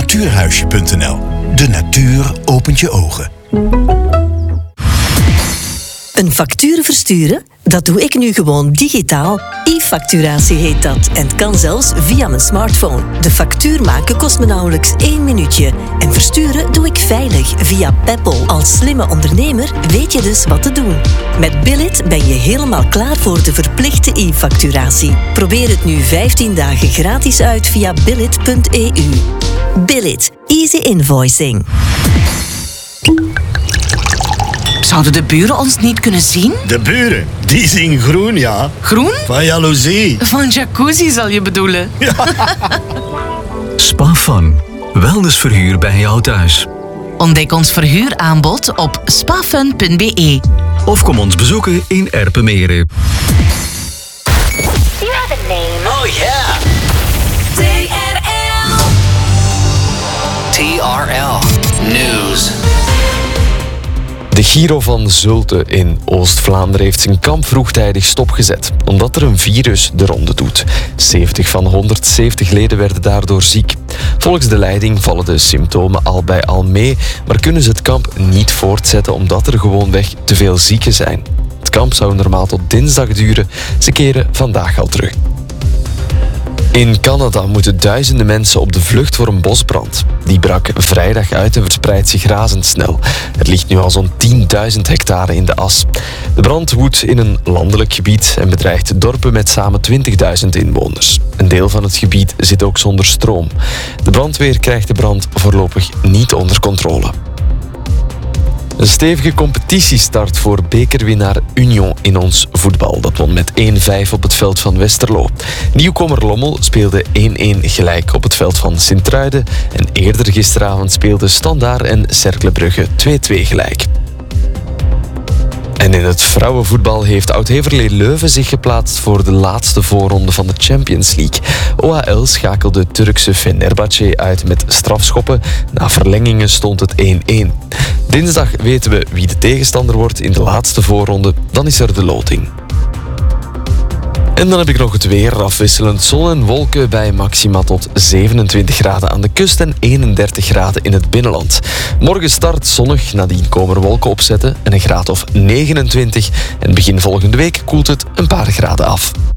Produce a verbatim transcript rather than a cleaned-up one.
Natuurhuisje punt n l. De natuur opent je ogen. Een factuur versturen? Dat doe ik nu gewoon digitaal. E-facturatie heet dat en het kan zelfs via mijn smartphone. De factuur maken kost me nauwelijks één minuutje. En versturen doe ik veilig via Peppol. Als slimme ondernemer weet je dus wat te doen. Met Billit ben je helemaal klaar voor de verplichte e-facturatie. Probeer het nu vijftien dagen gratis uit via billit punt e u. Billit. Easy invoicing. Zouden de buren ons niet kunnen zien? De buren, die zien groen, ja. Groen? Van jaloezie. Van jacuzzi zal je bedoelen. Ja. Spa Fun. Wellnessverhuur bij jou thuis. Ontdek ons verhuuraanbod op spafun punt b e. Of kom ons bezoeken in Erpenmeren. You have a name. Oh yeah. T R L. T R L News. De Giro van Zulte in Oost-Vlaanderen heeft zijn kamp vroegtijdig stopgezet, omdat er een virus de ronde doet. zeventig van honderdzeventig leden werden daardoor ziek. Volgens de leiding vallen de symptomen al bij al mee, maar kunnen ze het kamp niet voortzetten omdat er gewoonweg te veel zieken zijn. Het kamp zou normaal tot dinsdag duren, ze keren vandaag al terug. In Canada moeten duizenden mensen op de vlucht voor een bosbrand. Die brak vrijdag uit en verspreidt zich razendsnel. Het ligt nu al zo'n tienduizend hectare in de as. De brand woedt in een landelijk gebied en bedreigt dorpen met samen twintigduizend inwoners. Een deel van het gebied zit ook zonder stroom. De brandweer krijgt de brand voorlopig niet onder controle. Een stevige competitiestart voor bekerwinnaar Union in ons voetbal. Dat won met één vijf op het veld van Westerlo. Nieuwkomer Lommel speelde één-één gelijk op het veld van Sint-Truiden. En eerder gisteravond speelden Standaard en Cercle Brugge twee-twee gelijk. En in het vrouwenvoetbal heeft Oud-Heverlee Leuven zich geplaatst voor de laatste voorronde van de Champions League. O H L schakelde Turkse Fenerbahce uit met strafschoppen. Na verlengingen stond het één-één. Dinsdag weten we wie de tegenstander wordt in de laatste voorronde. Dan is er de loting. En dan heb ik nog het weer. Afwisselend zon en wolken bij maxima tot zevenentwintig graden aan de kust en eenendertig graden in het binnenland. Morgen start zonnig, nadien komen er wolken opzetten en een graad of negenentwintig. En begin volgende week koelt het een paar graden af.